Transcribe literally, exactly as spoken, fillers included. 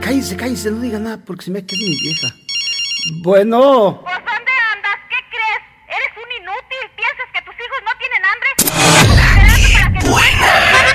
cállese, cállese, no diga nada porque se me queda mi vieja. Bueno.